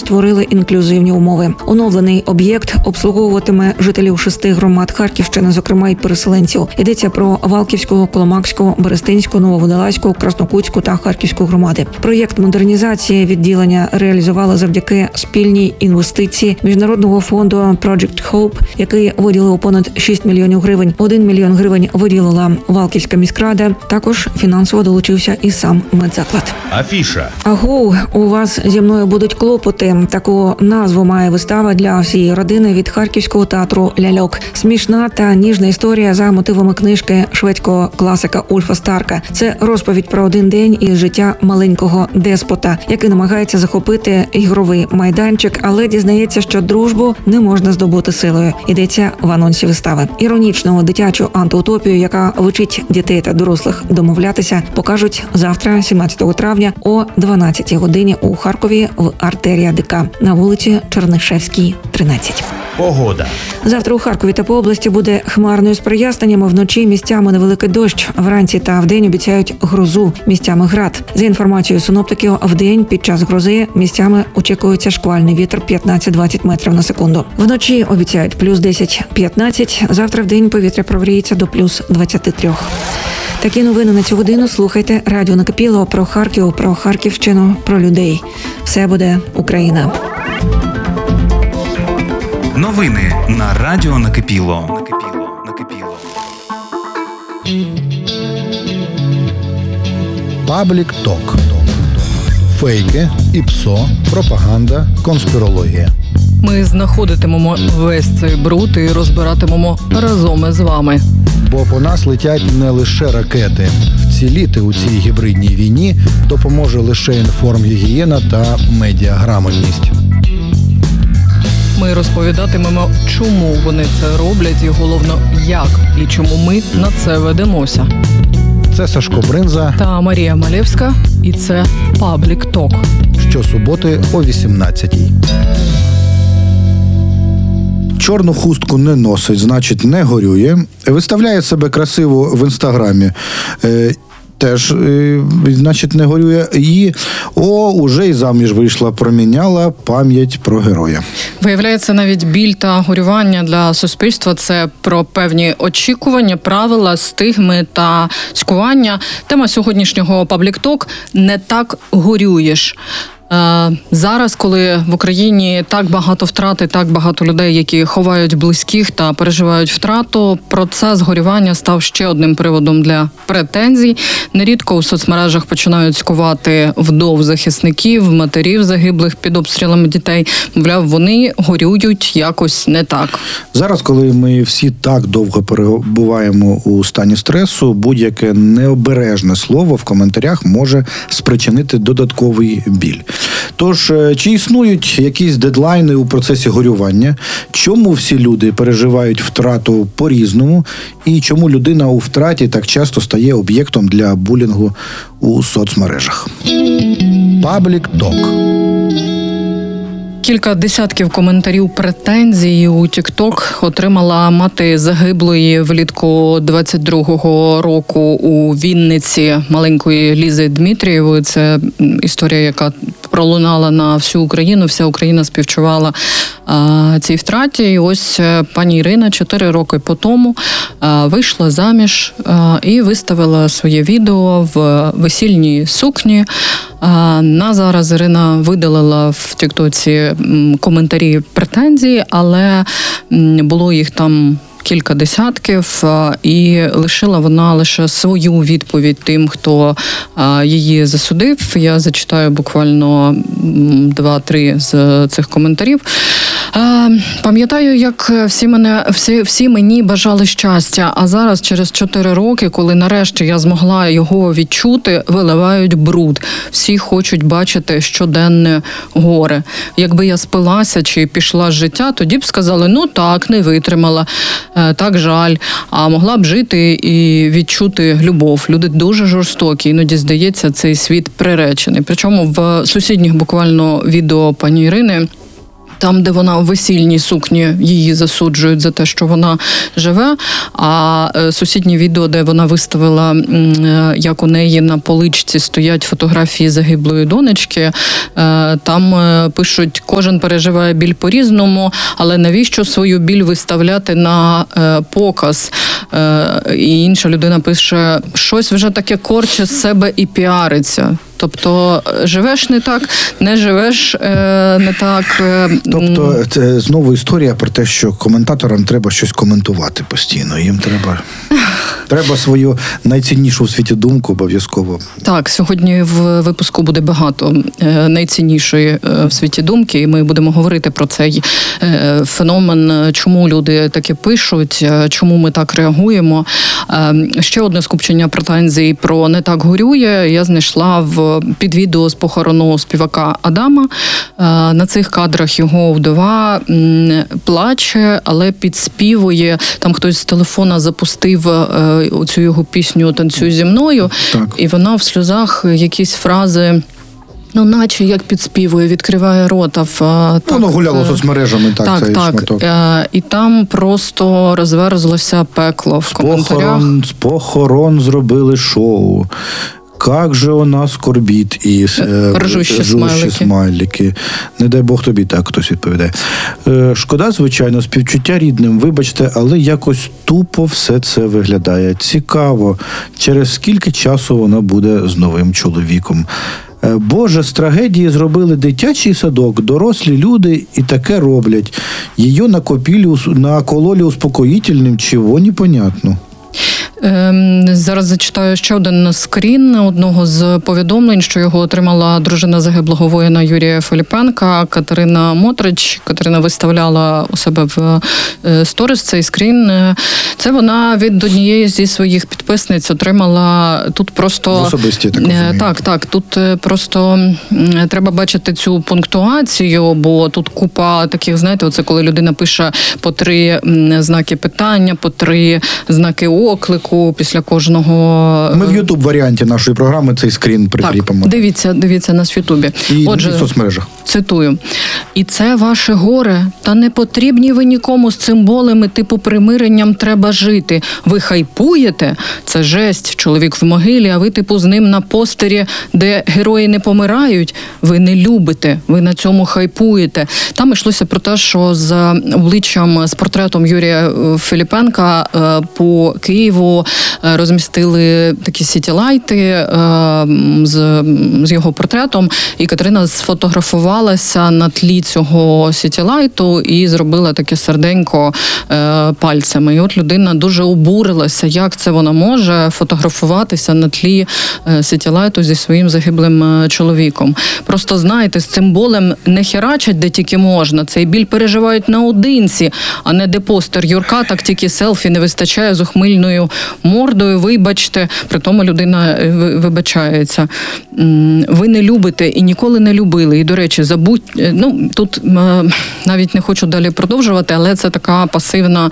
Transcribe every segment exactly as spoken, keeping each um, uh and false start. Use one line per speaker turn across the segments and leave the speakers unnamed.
створили інклюзивні умови. Оновлений об'єкт обслуговуватиме жителів шести громад Харківщини, зокрема й переселенців. Йдеться про Валківську, Коломакську, Берестинську, Нововодолазьку, Краснокутську та Харківську громади. Проєкт модернізації відділення реалізували завдяки спільній інвестиції Міжнародного фонду Project Hope, який виділив понад шість мільйонів гривень. Один мільйон гривень виділила Валківська міськрада. Також фінансово долучився і сам медзаклад.
Афіша.
Агоу, у вас зі мною будуть клопоти. Таку назву має вистава для всієї родини від Харківського театру «Ляльок». Смішна та ніжна історія за мотивами книжки шведського класика Ульфа Старка. Це розповідь про один день із життя маленького деспота, який намагається захопити ігровий майданчик, але дізнається, що дружбу не можна здобути силою. Йдеться в анонсі вистави. Іронічну дитячу антиутопію, яка вчить дітей та дорослих домовлятися, покажуть завтра, сімнадцятого травня, о дванадцятій годині у Харкові в Артерія ДК на вулиці Чернишевській, тринадцять.
Погода.
Завтра у Харкові та по області буде хмарною з проясненнями. Вночі місцями невеликий дощ. Вранці та вдень обіцяють грозу, місцями град. За інформацією синоптиків, вдень під час грози місцями очікується шквальний вітер п'ятнадцять-двадцять метрів на секунду. Вночі обіцяють плюс десять-п'ятнадцять. Завтра вдень повітря прогріється до плюс двадцять три. Такі новини на цю годину. Слухайте радіо Накипіло про Харків, про Харківщину, про людей. Все буде Україна.
Новини на радіо Накипіло. Накипіло. Накипіло.
Паблік Ток. Фейки, ІПСО, пропаганда, конспірологія.
Ми знаходитимемо весь цей бруд і розбиратимемо разом із вами.
Бо по нас летять не лише ракети. Вціліти у цій гібридній війні допоможе лише інформгігієна та медіаграмотність.
Ми розповідатимемо, чому вони це роблять і, головно, як і чому ми на це ведемося.
Це Сашко Бринза
та Марія Малєвська, і це Паблік Ток.
Щосуботи о вісімнадцятій. Чорну хустку не носить, значить не горює. Виставляє себе красиво в інстаграмі. Е, теж, е, значить, не горює. І, о, уже й заміж вийшла, проміняла пам'ять про героя.
Виявляється, навіть біль та горювання для суспільства – це про певні очікування, правила, стигми та цькування. Тема сьогоднішнього Паблік Ток «Не так горюєш». Зараз, коли в Україні так багато втрат і так багато людей, які ховають близьких та переживають втрату, процес горювання став ще одним приводом для претензій. Нерідко у соцмережах починають цькувати вдов захисників, матерів загиблих під обстрілами дітей. Мовляв, вони горюють якось не так.
Зараз, коли ми всі так довго перебуваємо у стані стресу, будь-яке необережне слово в коментарях може спричинити додатковий біль. Тож, чи існують якісь дедлайни у процесі горювання? Чому всі люди переживають втрату по-різному? І чому людина у втраті так часто стає об'єктом для булінгу у соцмережах? Паблік Ток.
Кілька десятків коментарів претензій у TikTok отримала мати загиблої влітку двадцять другого року у Вінниці маленької Лізи Дмитрієвої. Це історія, яка пролунала на всю Україну. Вся Україна співчувала а, цій втраті. І ось пані Ірина чотири роки по тому а, вийшла заміж а, і виставила своє відео в весільній сукні. А, на зараз Ірина видалила в TikTok коментарі претензії, але було їх там кілька десятків, і лишила вона лише свою відповідь тим, хто її засудив. Я зачитаю буквально два-три з цих коментарів. Пам'ятаю, як всі мене всі, всі мені бажали щастя, а зараз через чотири роки, коли нарешті я змогла його відчути, виливають бруд. Всі хочуть бачити щоденне горе. Якби я спилася чи пішла з життя, тоді б сказали: ну так, не витримала, так жаль, а могла б жити і відчути любов. Люди дуже жорстокі, іноді, здається, цей світ приречений. Причому в сусідніх буквально відео пані Ірини Там, де вона в весільній сукні, її засуджують за те, що вона живе. А сусіднє відео, де вона виставила, як у неї на поличці стоять фотографії загиблої донечки, там пишуть, кожен переживає біль по-різному, але навіщо свою біль виставляти на показ? І інша людина пише, щось вже таке корче з себе і піариться. Тобто живеш не так, не живеш е, не так. Е,
тобто це знову історія про те, що коментаторам треба щось коментувати постійно. Їм треба, треба свою найціннішу в світі думку обов'язково.
Так, сьогодні в випуску буде багато е, найціннішої е, в світі думки, і ми будемо говорити про цей е, феномен, чому люди таке пишуть, е, чому ми так реагуємо. Е, ще одне скупчення претензій про «Не так горює» я знайшла в під відео з похорону співака Адама. На цих кадрах його вдова плаче, але підспівує. Там хтось з телефона запустив цю його пісню «Танцюй зі мною»,
так.
І вона в сльозах якісь фрази, ну, наче як підспівує, відкриває рота. В, так,
воно гуляло соцмережами, так,
так,
цей
так.
шматок.
І там просто розверзлося пекло в
з
коментарях.
Похорон, з похорон зробили шоу. Как же у нас скорбіт і е,
ржущі
смайлики. смайлики. Не дай Бог тобі так хтось відповідає. Е, шкода, звичайно, співчуття рідним, вибачте, але якось тупо все це виглядає. Цікаво, через скільки часу вона буде з новим чоловіком. Е, Боже, з трагедії зробили дитячий садок, дорослі люди і таке роблять. Її накопили, накололи успокоїтельним, чого непонятно.
Зараз зачитаю ще один скрін одного з повідомлень, що його отримала дружина загиблого воїна Юрія Филипенка, Катерина Мотрич. Катерина виставляла у себе в сторіс цей скрін. Це вона від однієї зі своїх підписниць отримала тут просто...
В особисті, так розумію.
Так, так. Тут просто треба бачити цю пунктуацію, бо тут купа таких, знаєте, оце коли людина пише по три знаки питання, по три знаки оклику, після кожного...
Ми в Ютуб варіанті нашої програми цей скрін прикріпимо.
Так, дивіться, дивіться нас в Ютубі.
І
Отже,
в соцмережах.
Цитую. «І це ваше горе, та не потрібні ви нікому з цим болем і типу примиренням треба жити. Ви хайпуєте? Це жесть. Чоловік в могилі, а ви типу з ним на постері, де герої не помирають. Ви не любите, ви на цьому хайпуєте». Там йшлося про те, що з обличчям, з портретом Юрія Филипенка по Києву розмістили такі сітілайти з, з його портретом, і Катерина сфотографувалася на тлі цього сітілайту і зробила таке серденько пальцями. І от людина дуже обурилася, як це вона може фотографуватися на тлі сітілайту зі своїм загиблим чоловіком. Просто, знаєте, з цим болем не херачать, де тільки можна. Цей біль переживають наодинці, а не де постер Юрка, так тільки селфі не вистачає з ухмильною мордою, вибачте, при тому людина вибачається. Ви не любите і ніколи не любили. І, до речі, забудь, ну, тут навіть не хочу далі продовжувати, але це така пасивна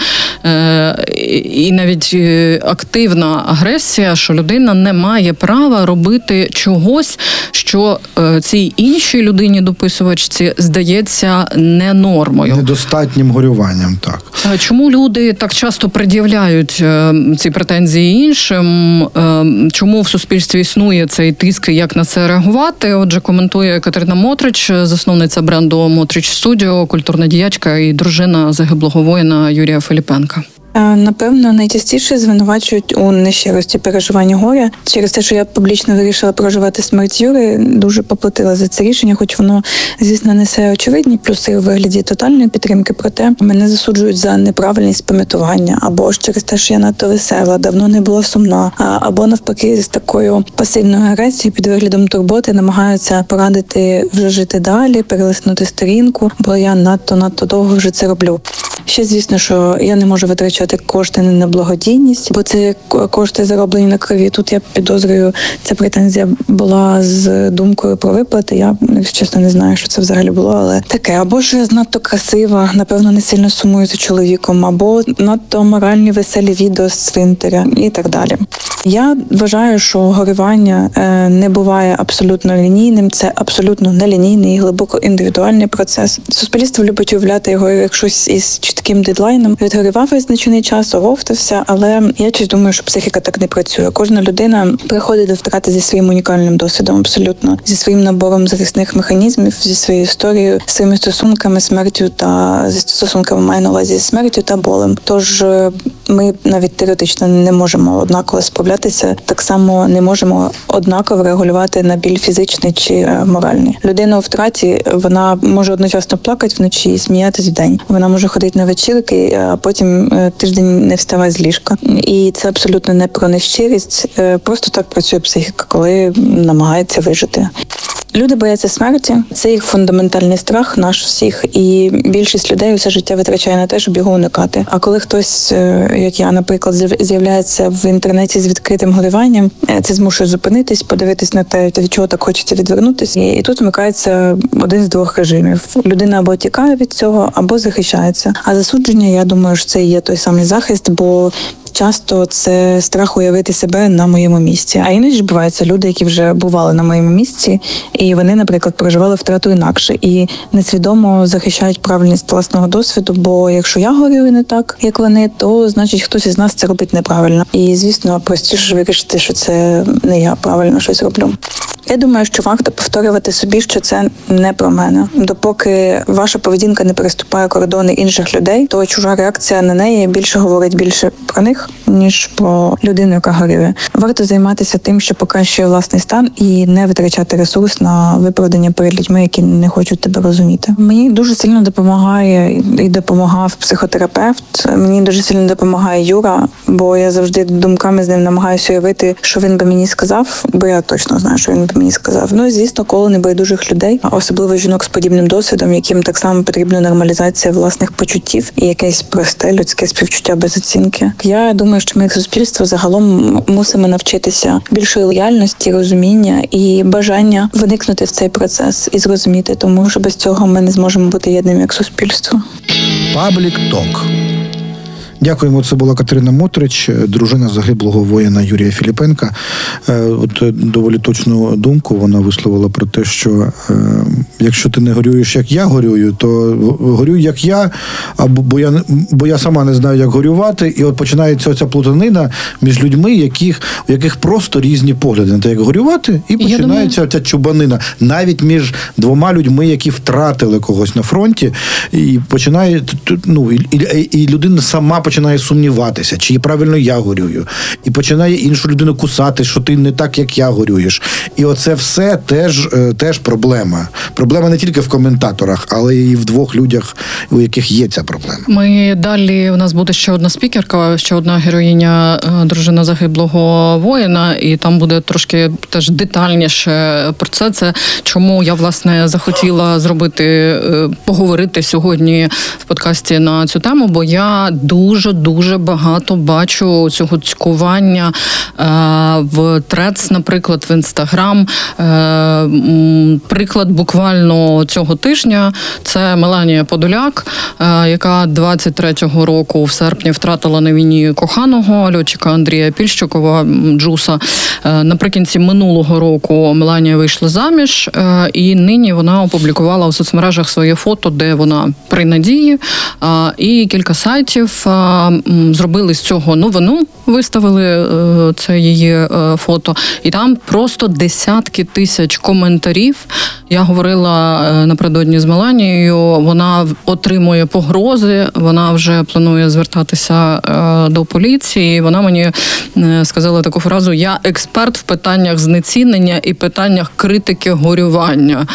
і навіть активна агресія, що людина не має права робити чогось, що цій іншій людині, дописувачці, здається не нормою.
Недостатнім горюванням, так.
Чому люди так часто пред'являють ці претензії іншим? Чому в суспільстві існує цей тиск, як на це реагувати? Отже, коментує Катерина Мотрич, засновниця бренду Мотрич Студіо, культурна діячка і дружина загиблого воїна Юрія Филипенка.
Напевно, найчастіше звинувачують у нещирості переживання горя. Через те, що я публічно вирішила проживати смерть Юри, дуже поплатила за це рішення, хоч воно, звісно, несе очевидні плюси у вигляді тотальної підтримки, проте мене засуджують за неправильність пам'ятування, або ж через те, що я надто весела, давно не була сумна, або навпаки з такою пасивною агресією під виглядом турботи намагаються порадити вже жити далі, перелиснути сторінку, бо я надто-надто довго вже це роблю. Ще, звісно, що я не можу витрачати витрачати кошти не на благодійність, бо це кошти зароблені на крові. Тут я підозрюю, ця претензія була з думкою про виплати. Я, якщо чесно, не знаю, що це взагалі було, але таке. Або ж надто красива, напевно, не сильно сумую за чоловіком, або надто моральні веселі відео з цвинтаря і так далі. Я вважаю, що горювання не буває абсолютно лінійним, це абсолютно нелінійний і глибоко індивідуальний процес. Суспільство любить уявляти його як щось із чітким дедлайном. Відгорював визначений час, оговтався, але я щось думаю, що психіка так не працює. Кожна людина приходить до втрати зі своїм унікальним досвідом, абсолютно, зі своїм набором захисних механізмів, зі своєю історією, своїми стосунками, смертю та зі стосунками маю на увазі смертю та болем. Тож ми навіть теоретично не можемо однаково справлятися, так само не можемо однаково реагувати на біль фізичний чи моральний. Людина у втраті, вона може одночасно плакати вночі і сміятись вдень. Вона може ходити на вечірки, а потім тиждень не вставати з ліжка. І це абсолютно не про нещирість, просто так працює психіка, коли намагається вижити. Люди бояться смерті, це їх фундаментальний страх, наш всіх, і більшість людей усе життя витрачає на те, щоб його уникати. А коли хтось, як я, наприклад, з'являється в інтернеті з відкритим горюванням, це змушує зупинитись, подивитись на те, від чого так хочеться відвернутися. І тут вмикається один з двох режимів. Людина або тікає від цього, або захищається. А засудження, я думаю, що це і є той самий захист, бо часто це страх уявити себе на моєму місці. А іноді ж буваються люди, які вже бували на моєму місці, і вони, наприклад, проживали втрату інакше і несвідомо захищають правильність власного досвіду, бо якщо я горюю не так, як вони, то значить хтось із нас це робить неправильно. І, звісно, простіше вирішити, що це не я правильно щось роблю. Я думаю, що варто повторювати собі, що це не про мене. Допоки ваша поведінка не переступає кордони інших людей, то чужа реакція на неї більше говорить більше про них, ніж про людину, яка горює. Варто займатися тим, що покращує власний стан, і не витрачати ресурс на виправдання перед людьми, які не хочуть тебе розуміти. Мені дуже сильно допомагає і допомагав психотерапевт. Мені дуже сильно допомагає Юра, бо я завжди думками з ним намагаюся уявити, що він би мені сказав, бо я точно знаю, що він би мені сказав. Ну і, звісно, коло небайдужих людей, особливо жінок з подібним досвідом, яким так само потрібна нормалізація власних почуттів і якесь просте людське співчуття без оцінки. Я думаю, що ми як суспільство загалом мусимо навчитися більшої лояльності, розуміння і бажання виникнути в цей процес і зрозуміти, тому що без цього ми не зможемо бути єдним як суспільство.
Паблік Ток. Дякуємо. Це була Катерина Мотрич, дружина загиблого воїна Юрія Філіпенка. От доволі точну думку вона висловила про те, що е, якщо ти не горюєш, як я горюю, то горюй, як я, або бо я бо я сама не знаю, як горювати. І от починається оця плутанина між людьми, яких у яких просто різні погляди на те, як горювати, і починається думаю... ця чубанина навіть між двома людьми, які втратили когось на фронті, і починає ну і, і, і людина сама починає сумніватися, чи правильно я горюю. І починає іншу людину кусати, що ти не так, як я горюєш. І оце все теж, теж проблема. Проблема не тільки в коментаторах, але і в двох людях, у яких є ця проблема.
Ми далі, у нас буде ще одна спікерка, ще одна героїня, дружина загиблого воїна, і там буде трошки теж детальніше про це. Це чому я, власне, захотіла зробити, поговорити сьогодні в подкасті на цю тему, бо я дуже Дуже-дуже багато бачу цього цькування е, в Threads, наприклад, в Інстаграм. Е, приклад буквально цього тижня – це Меланія Подоляк, е, яка двадцять третього року в серпні втратила на війні коханого льотчика Андрія Пільщикова, Джуса. Е, наприкінці минулого року Меланія вийшла заміж, е, і нині вона опублікувала у соцмережах своє фото, де вона при надії, е, і кілька сайтів зробили з цього новину, виставили це її фото, і там просто десятки тисяч коментарів. Я говорила напередодні з Меланією, вона отримує погрози, вона вже планує звертатися до поліції. Вона мені сказала таку фразу: «Я експерт в питаннях знецінення і питаннях критики горювання».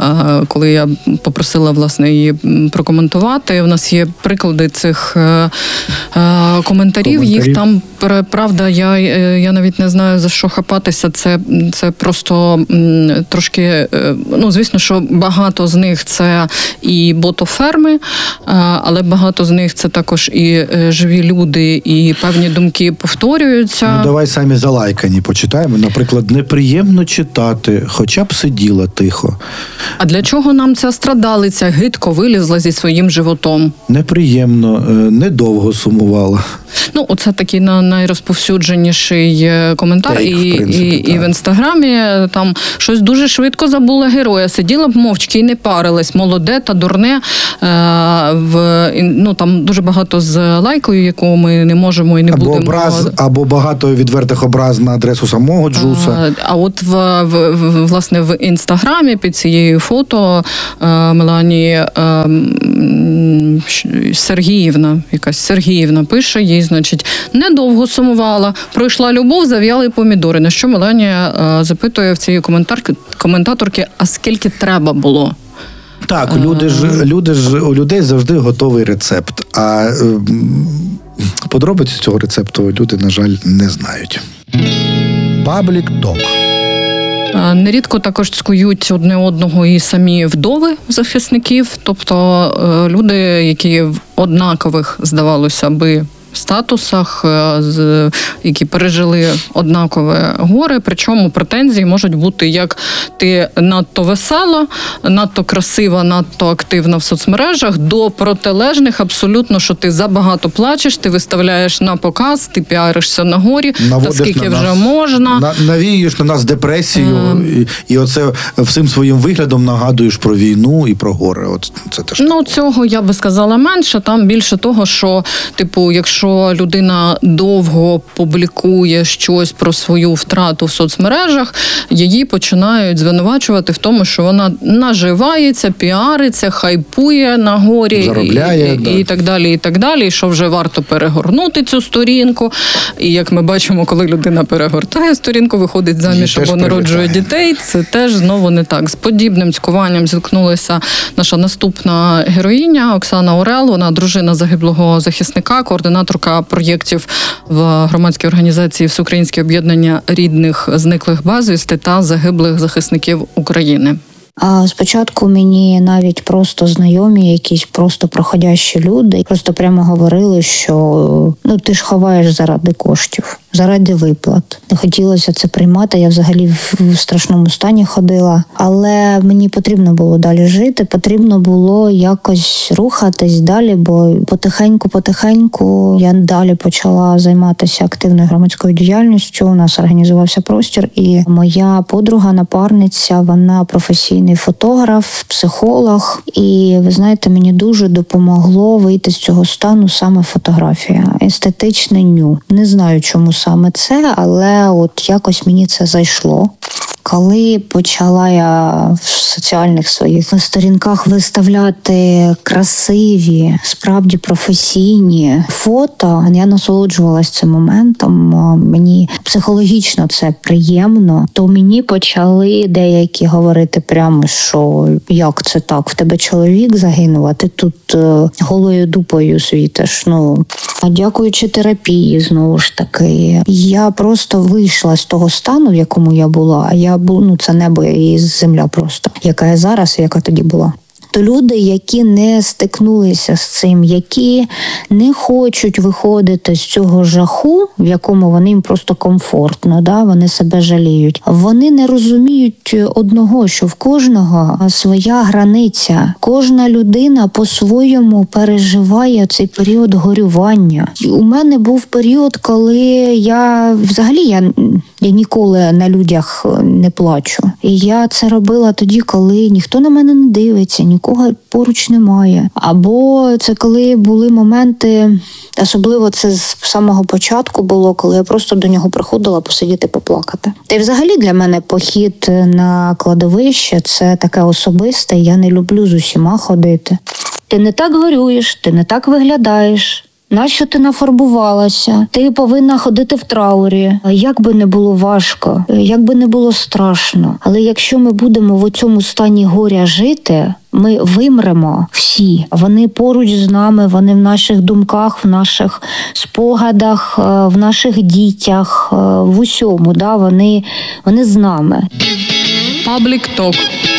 Коли я попросила, власне, її прокоментувати, у нас є приклади цих коментарів.
Коментарів.
Їх там, правда, я, я навіть не знаю, за що хапатися. Це, це просто м, трошки, ну, звісно, що багато з них це і ботоферми, але багато з них це також і живі люди, і певні думки повторюються.
Ну, давай самі залайкані почитаємо. Наприклад, неприємно читати, хоча б сиділа тихо.
А для чого нам ця страдалиця гидко вилізла зі своїм животом?
Неприємно, недовго сумувала.
Ну, оце такий найрозповсюдженіший коментар.
Так,
і,
в принципі,
і, і
так.
в інстаграмі там щось дуже швидко забула героя. Сиділа б мовчки і не парилась. Молоде та дурне. Е, в, ну, там дуже багато з лайкою, яку ми не можемо і не
або
будемо.
Образ, або багато відвертих образ на адресу самого Джуса.
А, а от в, в, в, власне в інстаграмі під цією фото е, Мелані е, Сергіївна, якась Сергіївна пише їй, значить, недовго сумувала, пройшла любов, зав'яли помідори. На що Меланія е, запитує в цієї коментарки, коментаторки, а скільки треба було?
Так, люди ж, люди ж, у людей завжди готовий рецепт, а ем, подробиці цього рецепту люди, на жаль, не знають. Паблік ток.
Нерідко також цькують одне одного і самі вдови захисників, тобто люди, які в однакових, здавалося би, статусах, які пережили однакове горе, причому претензії можуть бути як ти надто весела, надто красива, надто активна в соцмережах, до протилежних абсолютно, що ти забагато плачеш, ти виставляєш на показ, ти піаришся на горі, та скільки вже
нас,
можна.
На, навіюєш на нас депресію,
Е...
і, і оце всім своїм виглядом нагадуєш про війну і про горе. От це теж.
Ну, цього я би сказала менше, там більше того, що, типу, якщо людина довго публікує щось про свою втрату в соцмережах, її починають звинувачувати в тому, що вона наживається, піариться, хайпує на горі,
заробляє,
і,
да.
і, і так далі, і так далі, і що вже варто перегорнути цю сторінку. І як ми бачимо, коли людина перегортає сторінку, виходить заміж або народжує дітей, це теж знову не так. З подібним цькуванням зіткнулася наша наступна героїня Оксана Орел, вона дружина загиблого захисника, координаторка проєктів в громадській організації Всеукраїнське об'єднання рідних зниклих безвісти та загиблих захисників України.
А спочатку мені навіть просто знайомі, якісь просто проходящі люди, просто прямо говорили, що ну ти ж ховаєш заради коштів, заради виплат. Не хотілося це приймати, я взагалі в страшному стані ходила. Але мені потрібно було далі жити, потрібно було якось рухатись далі, бо потихеньку-потихеньку я далі почала займатися активною громадською діяльністю. У нас організувався простір, і моя подруга-напарниця, вона професійна фотограф, психолог, і ви знаєте, мені дуже допомогло вийти з цього стану саме фотографія, естетичне ню. Не знаю, чому саме це, але от якось мені це зайшло. Коли почала я в соціальних своїх сторінках виставляти красиві, справді професійні фото, я насолоджувалась цим моментом, мені психологічно це приємно, то мені почали деякі говорити прямо, що як це так, в тебе чоловік загинув, а ти тут е, голою дупою світиш. Ну, а дякуючи терапії, знову ж таки, я просто вийшла з того стану, в якому я була, а я ну, це небо і земля просто, яка я зараз і яка тоді була. То люди, які не стикнулися з цим, які не хочуть виходити з цього жаху, в якому вони їм просто комфортно, да, вони себе жаліють, вони не розуміють одного, що в кожного своя границя. Кожна людина по-своєму переживає цей період горювання. У мене був період, коли я, взагалі, я, я ніколи на людях не плачу. І я це робила тоді, коли ніхто на мене не дивиться, нікого поруч немає. Або це коли були моменти, особливо це з самого початку було, коли я просто до нього приходила посидіти, поплакати. Та й взагалі для мене похід на кладовище – це таке особисте, я не люблю з усіма ходити. Ти не так горюєш, ти не так виглядаєш, Нащо ти нафарбувалася? Ти повинна ходити в траурі. Як би не було важко, як би не було страшно. Але якщо ми будемо в цьому стані горя жити, ми вимремо всі. Вони поруч з нами, вони в наших думках, в наших спогадах, в наших дітях, в усьому. Да? Вони, вони з нами.
Паблік Ток.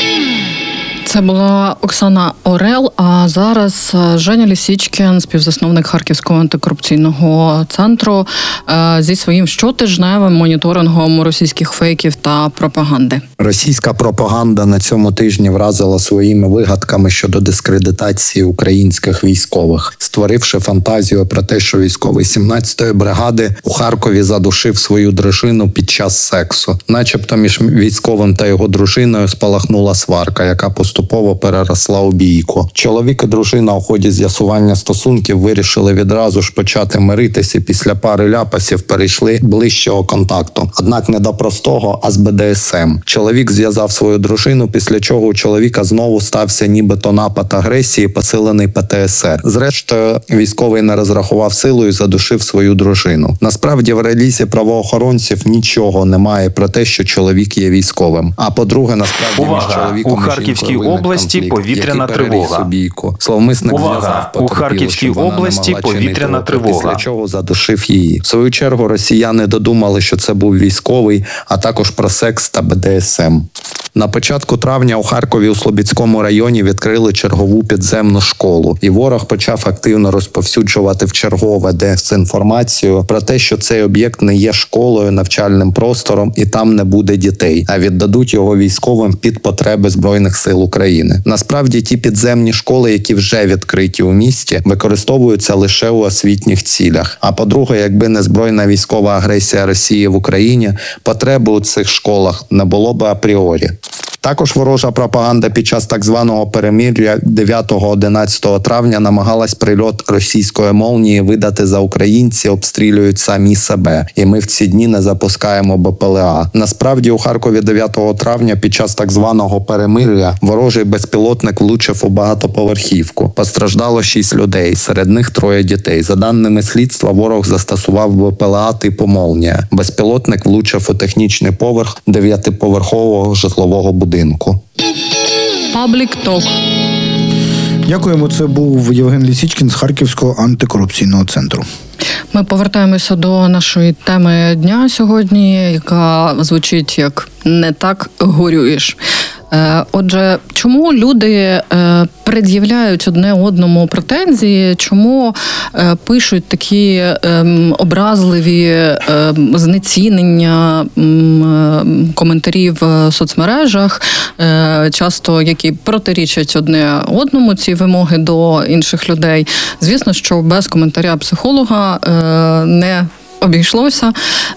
Це була Оксана Орел, а зараз Женя Лісічкін, співзасновник Харківського антикорупційного центру, зі своїм щотижневим моніторингом російських фейків та пропаганди.
Російська пропаганда на цьому тижні вразила своїми вигадками щодо дискредитації українських військових, створивши фантазію про те, що військовий сімнадцятої бригади у Харкові задушив свою дружину під час сексу. Начебто між військовим та його дружиною спалахнула сварка, яка поступово переросла у бійку. Чоловік і дружина у ході з'ясування стосунків вирішили відразу ж почати миритися і після пари ляпасів перейшли ближчого контакту. Однак не до простого, а з Бе Де Ес Ем. Чоловік зв'язав свою дружину, після чого у чоловіка знову стався нібито напад агресії, посилений Пе Те Ес Ер. Зрештою, військовий не розрахував силу і задушив свою дружину. Насправді, в релізі правоохоронців нічого немає про те, що чоловік є військовим. А по-друге, насправді
Увага!
між чоловіком
У Харківській області
конфлікт,
повітряна
який переріс
тривога.
у бійку. Словмисник
Увага!
зв'язав
У
потерпілу,
Харківській
щоб вона не
області
могла чинити
повітряна
опір,
тривога.
після чого задушив її. В свою чергу росіяни додумали, що це був військовий, а також про секс та Бе Де Ес Ем. На початку травня у Харкові у Слобідському районі відкрили чергову підземну школу, і ворог почав активно розповсюджувати вчергове дезінформацію про те, що цей об'єкт не є школою, навчальним простором і там не буде дітей, а віддадуть його військовим під потреби Збройних сил України. Насправді ті підземні школи, які вже відкриті у місті, використовуються лише у освітніх цілях. А по-друге, якби не збройна військова агресія Росії в Україні, потреби у цих школах не було б апріорі. Також ворожа пропаганда під час так званого перемир'я дев'ятого-одинадцятого травня намагалась прильот російської молнії видати за українці обстрілюють самі себе, і ми в ці дні не запускаємо Бе Пе Ел А. Насправді у Харкові дев'ятого травня під час так званого перемир'я ворожий безпілотник влучив у багатоповерхівку. Постраждало шість людей, серед них троє дітей. За даними слідства, ворог застосував Бе Пе Ел А типу «Молнія». Безпілотник влучив у технічний поверх дев'ятиповерхового житлового будинку. будинку.
Паблік Ток.
Дякуємо. Це був Євген Лісічкін з Харківського антикорупційного центру.
Ми повертаємося до нашої теми дня сьогодні, яка звучить як «Не так горюєш». Отже, чому люди пред'являють одне одному претензії, чому пишуть такі образливі знецінення коментарів в соцмережах, часто які протирічать одне одному, ці вимоги до інших людей? Звісно, що без коментаря психолога не обійшлося.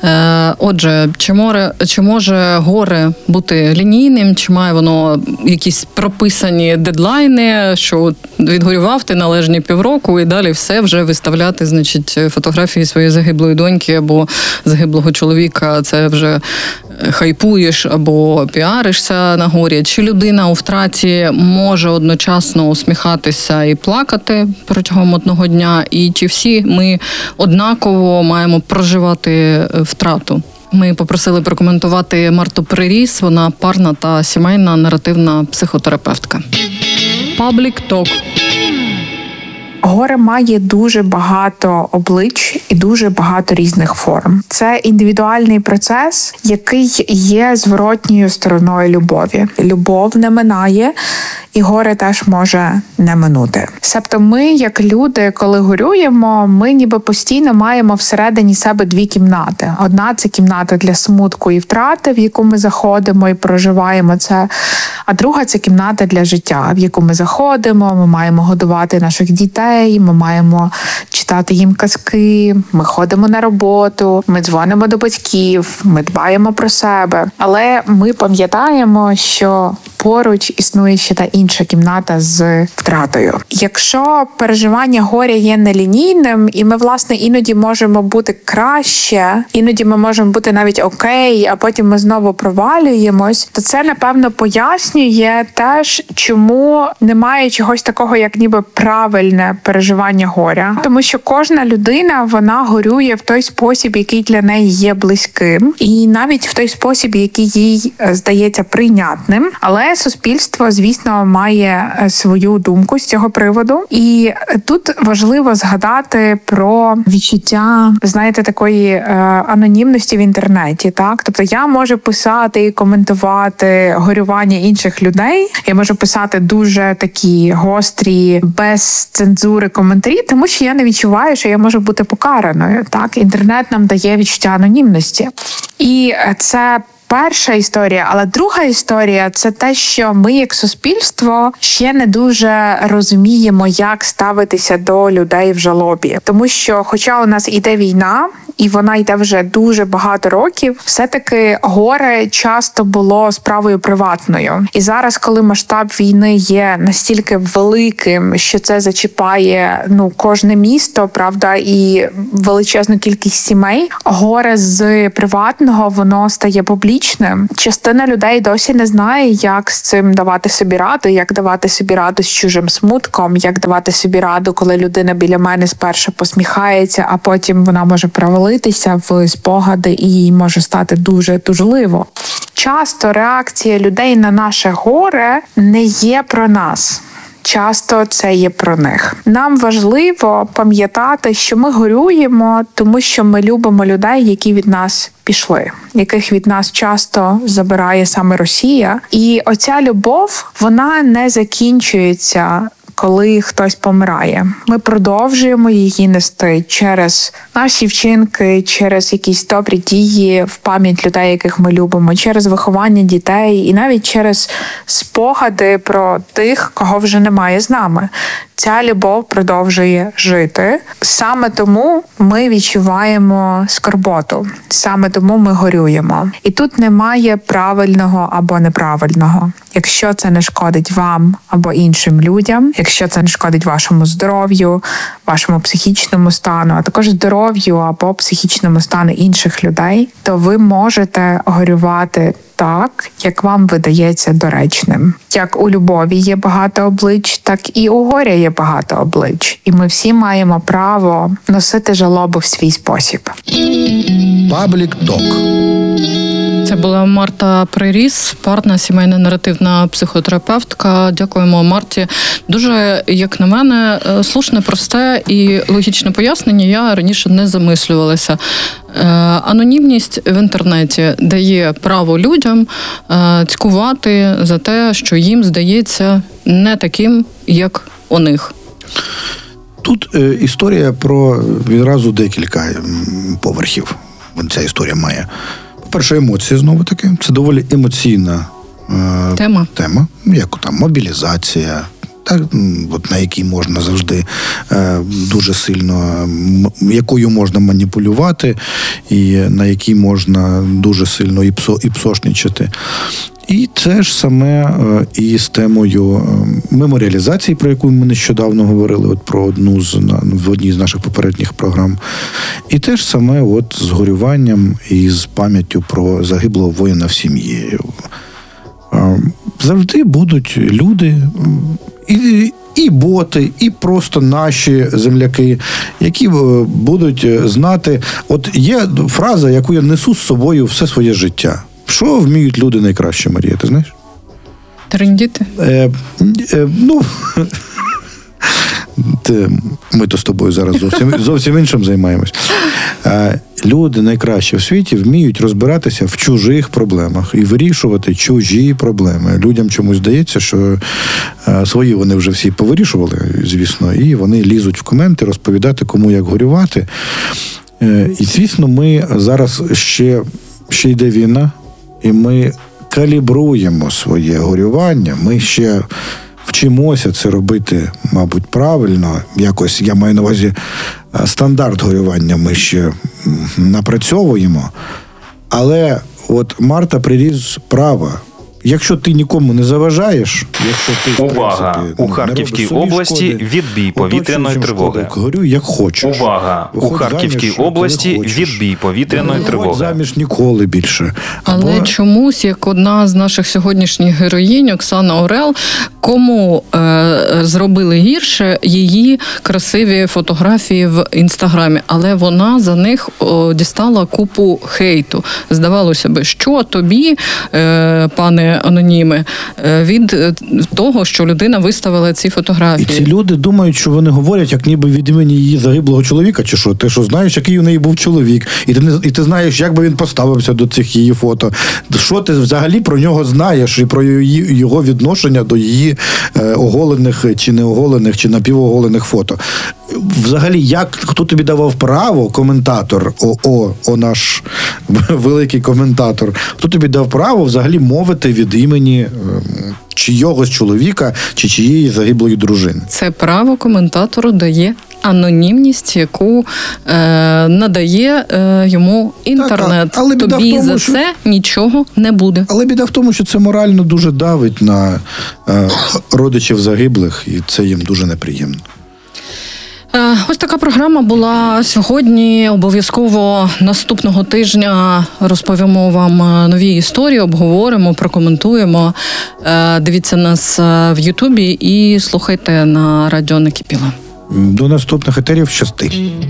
Отже, чи може, чи може горе бути лінійним, чи має воно якісь прописані дедлайни, що відгорював ти належні півроку і далі все вже виставляти, значить, фотографії своєї загиблої доньки або загиблого чоловіка, це вже хайпуєш або піаришся на горі? Чи людина у втраті може одночасно усміхатися і плакати протягом одного дня? І чи всі ми однаково маємо проживати втрату? Ми попросили прокоментувати Марту Приріс, вона парна та сімейна наративна психотерапевтка. Паблік Ток.
Горе має дуже багато облич і дуже багато різних форм. Це індивідуальний процес, який є зворотньою стороною любові. Любов не минає, і горе теж може не минути. Себто ми, як люди, коли горюємо, ми ніби постійно маємо всередині себе дві кімнати. Одна – це кімната для смутку і втрати, в яку ми заходимо і проживаємо це. А друга – це кімната для життя, в яку ми заходимо, ми маємо годувати наших дітей, ми маємо читати їм казки, ми ходимо на роботу, ми дзвонимо до батьків, ми дбаємо про себе. Але ми пам'ятаємо, що поруч існує ще та інша кімната з втратою. Якщо переживання горя є нелінійним, і ми, власне, іноді можемо бути краще, іноді ми можемо бути навіть окей, а потім ми знову провалюємось, то це, напевно, пояснює теж, чому немає чогось такого, як ніби правильне переживання горя. Тому що кожна людина, вона горює в той спосіб, який для неї є близьким, і навіть в той спосіб, який їй здається прийнятним. Але суспільство, звісно, має свою думку з цього приводу. І тут важливо згадати про відчуття, знаєте, такої е, анонімності в інтернеті. Так, тобто я можу писати і коментувати горювання інших людей. Я можу писати дуже такі гострі, без цензури коментарі, тому що я не відчуваю, що я можу бути покараною. Так, інтернет нам дає відчуття анонімності. І це перша історія, але друга історія – це те, що ми як суспільство ще не дуже розуміємо, як ставитися до людей в жалобі. Тому що, хоча у нас іде війна, і вона йде вже дуже багато років, все-таки горе часто було справою приватною. І зараз, коли масштаб війни є настільки великим, що це зачіпає ну кожне місто, правда, і величезну кількість сімей, горе з приватного, воно стає публічним. Частина людей досі не знає, як з цим давати собі раду, як давати собі раду з чужим смутком, як давати собі раду, коли людина біля мене спершу посміхається, а потім вона може провалитися в спогади і їй може стати дуже тужливо. Часто реакція людей на наше горе не є про нас. Часто це є про них. Нам важливо пам'ятати, що ми горюємо, тому що ми любимо людей, які від нас пішли, яких від нас часто забирає саме Росія. І оця любов, вона не закінчується, коли хтось помирає. Ми продовжуємо її нести через наші вчинки, через якісь добрі дії в пам'ять людей, яких ми любимо, через виховання дітей і навіть через спогади про тих, кого вже немає з нами. Ця любов продовжує жити. Саме тому ми відчуваємо скорботу. Саме тому ми горюємо. І тут немає правильного або неправильного. Якщо це не шкодить вам або іншим людям, якщо це не шкодить вашому здоров'ю, вашому психічному стану, а також здоров'ю або психічному стану інших людей, то ви можете горювати так, як вам видається доречним. Як у любові є багато облич, так і у горя є багато облич. І ми всі маємо право носити жалобу в свій спосіб.
Паблік ток.
Це була Марта Приріс, парна сімейна наративна психотерапевтка. Дякуємо Марті. Дуже, як на мене, слушне, просте і логічне пояснення. Я раніше не замислювалася. Анонімність в інтернеті дає право людям цькувати за те, що їм здається не таким, як у них.
Тут е, історія про відразу декілька поверхів. Ця історія має. По-перше, емоції, знову-таки. Це доволі емоційна е,
Тема.
тема, як там мобілізація, так, от на якій можна завжди е, дуже сильно, якою можна маніпулювати, і на якій можна дуже сильно і, псо, і псошничати. І це ж саме е, і з темою е, меморіалізації, про яку ми нещодавно говорили, от про одну з на, в одній з наших попередніх програм. І теж саме от з горюванням і з пам'яттю про загиблого воїна в сім'ї. Е, завжди будуть люди, і, і боти, і просто наші земляки, які будуть знати. От є фраза, яку я несу з собою все своє життя. Що вміють люди найкраще, Марія, ти знаєш?
Трендіти?
Е, е, ну, те, ми то з тобою зараз зовсім, зовсім іншим займаємось. Е, люди найкраще в світі вміють розбиратися в чужих проблемах і вирішувати чужі проблеми. Людям чомусь здається, що е, свої вони вже всі повирішували, звісно, і вони лізуть в коменти розповідати, кому як горювати. Е, і, звісно, ми зараз ще, ще йде війна, і ми калібруємо своє горювання, ми ще вчимося це робити, мабуть, правильно. Якось, я маю на увазі, стандарт горювання ми ще напрацьовуємо. Але от Марта Приріс права, Якщо ти нікому не заважаєш, якщо ти в
Увага!
принципі,
У
не
Харківській
робиш собі
області
шкоди,
відбій повітряної
оточуючим
тривоги.
шкоди, горюй як хочеш.
Увага! У
Виходь
Харківській
заміж, коли
області
хочеш.
відбій повітряної
Не виходь
тривоги.
заміж ніколи більше.
Але
Або...
чомусь, як одна з наших сьогоднішніх героїнь, Оксана Орел, кому е, зробили гірше її красиві фотографії в інстаграмі, але вона за них о, дістала купу хейту. Здавалося би, що тобі, е, пане аноніме, е, від е, того, що людина виставила ці
І
фотографії.
ці люди думають, що вони говорять, як ніби від імені її загиблого чоловіка, чи що? Ти що знаєш, який у неї був чоловік, і ти не і ти знаєш, як би він поставився до цих її фото. Що ти взагалі про нього знаєш і про її, його відношення до її е, оголених чи неоголених, чи напівоголених фото. Взагалі, як хто тобі давав право, коментатор, о, о, о наш великий коментатор, хто тобі дав право взагалі мовити від імені е, чийогось чоловіка чи чиєї загиблої дружини?
Це право коментатору дає анонімність, яку е, надає е, йому інтернет.
Так, але біда
Тобі
в тому,
за
що-
це нічого не буде.
Але біда в тому, що це морально дуже давить на е, родичів загиблих, і це їм дуже неприємно.
Е, Ось така програма була сьогодні. Обов'язково наступного тижня розповімо вам нові історії, обговоримо, прокоментуємо. Е, Дивіться нас в Ютубі і слухайте на радіо Накипіло.
До наступних етерів, щасти.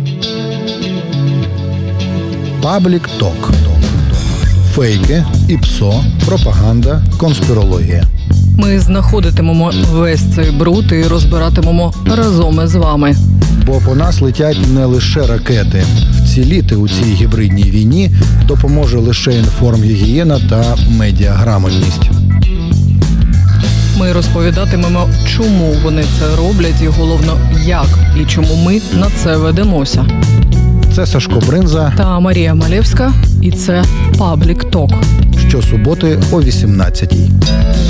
Паблік Ток. Фейки, ІПСО, пропаганда, конспірологія.
Ми знаходитимемо весь цей бруд і розбиратимемо разом із вами.
Бо по нас летять не лише ракети. Вціліти у цій гібридній війні допоможе лише інформгігієна та медіаграмотність.
Ми розповідатимемо, чому вони це роблять, і головно, як і чому ми на це ведемося.
Це Сашко Бринза.
Та Марія Малєвська, і це Паблік Ток.
Щосуботи о вісімнадцятій.